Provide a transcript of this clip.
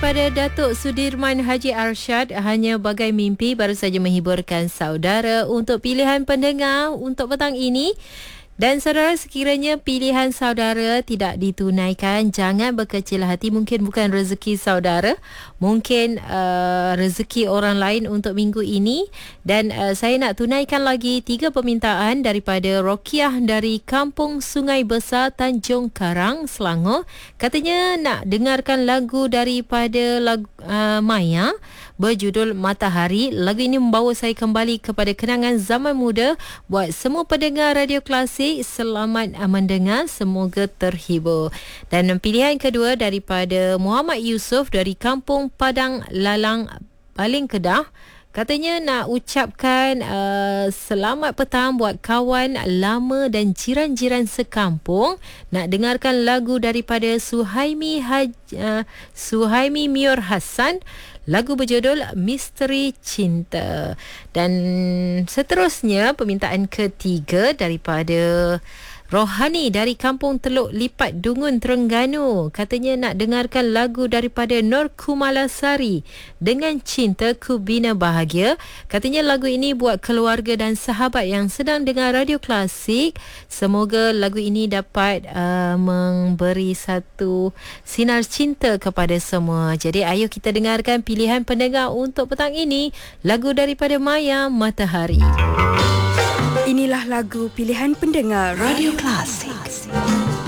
daripada Datuk Sudirman Haji Arsyad, Hanya Bagai Mimpi, baru saja menghiburkan saudara untuk pilihan pendengar untuk petang ini. Dan saudara, sekiranya pilihan saudara tidak ditunaikan, jangan berkecil hati. Mungkin bukan rezeki saudara, mungkin rezeki orang lain untuk minggu ini. Dan saya nak tunaikan lagi 3 permintaan daripada Rokiah dari Kampung Sungai Besar, Tanjung Karang, Selangor. Katanya nak dengarkan lagu daripada Maya berjudul Matahari. Lagu ini membawa saya kembali kepada kenangan zaman muda. Buat semua pendengar Radio Klasik, selamat mendengar, semoga terhibur. Dan pilihan kedua daripada Muhammad Yusof dari Kampung Padang Lalang, Baling, Kedah. Katanya nak ucapkan selamat petang buat kawan lama dan jiran-jiran sekampung. Nak dengarkan lagu daripada Suhaimi Mior Hassan. Lagu berjudul Misteri Cinta. Dan seterusnya permintaan ketiga daripada Rohani dari Kampung Teluk Lipat, Dungun, Terengganu. Katanya nak dengarkan lagu daripada Nur Kumalasari dengan Cintaku Bina Bahagia. Katanya lagu ini buat keluarga dan sahabat yang sedang dengar Radio Klasik. Semoga lagu ini dapat memberi satu sinar cinta kepada semua. Jadi ayo kita dengarkan pilihan pendengar untuk petang ini. Lagu daripada Maya, Matahari. Inilah lagu pilihan pendengar Radio Klasik.